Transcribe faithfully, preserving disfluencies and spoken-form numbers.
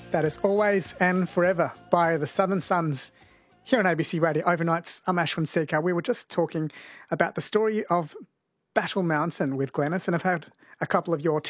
That is Always and Forever by the Southern Sons here on A B C Radio Overnights. I'm Ashwin Seekar. We were just talking about the story of Battle Mountain with Glenys, and I've had a couple of your